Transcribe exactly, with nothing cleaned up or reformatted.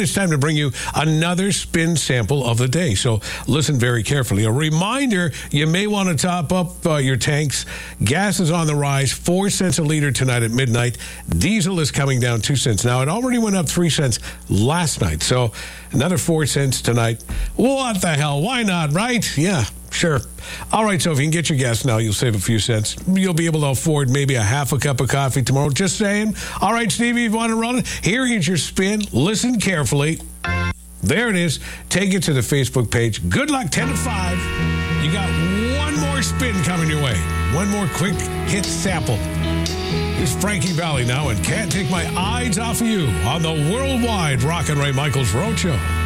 it's time to bring you another spin sample of the day. So listen very carefully. A reminder, you may want to top up uh, your tanks. Gas is on the rise, four cents a liter tonight at midnight. Diesel is coming down two cents. Now, it already went up three cents last night. So another four cents tonight. What the hell? Why not, right? Yeah. Sure. All right, so if you can get your gas now, you'll save a few cents. You'll be able to afford maybe a half a cup of coffee tomorrow. Just saying. All right, Stevie, if you want to run it, here is your spin. Listen carefully. There it is. Take it to the Facebook page. Good luck, ten to five. You got one more spin coming your way. One more quick hit sample. It's Frankie Valli now, and can't take my eyes off of you on the worldwide Rock and Ray Michaels Road Show.